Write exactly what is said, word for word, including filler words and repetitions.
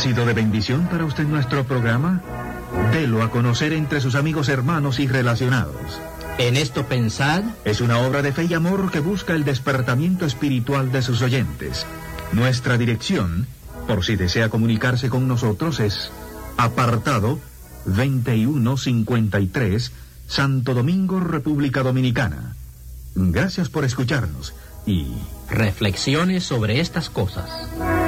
sido de bendición para usted nuestro programa? Delo a conocer entre sus amigos, hermanos y relacionados. En esto pensad... Es una obra de fe y amor que busca el despertamiento espiritual de sus oyentes. Nuestra dirección, por si desea comunicarse con nosotros, es apartado veintiuno cincuenta y tres, Santo Domingo, República Dominicana. Gracias por escucharnos y... reflexiones sobre estas cosas.